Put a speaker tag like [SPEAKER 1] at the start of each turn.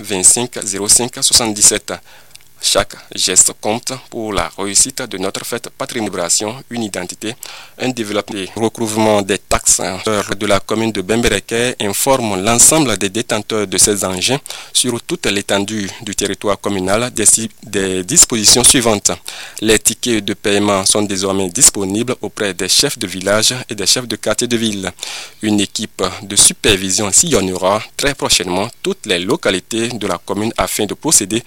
[SPEAKER 1] 25 05 77. Chaque geste compte pour la réussite de notre fête patrimoniale, une identité, un développement. Le recouvrement des taxes de la commune de Bembereke informe l'ensemble des détenteurs de ces engins sur toute l'étendue du territoire communal des dispositions suivantes. Les tickets de paiement sont désormais disponibles auprès des chefs de village et des chefs de quartier de ville. Une équipe de supervision sillonnera très prochainement toutes les localités de la commune afin de procéder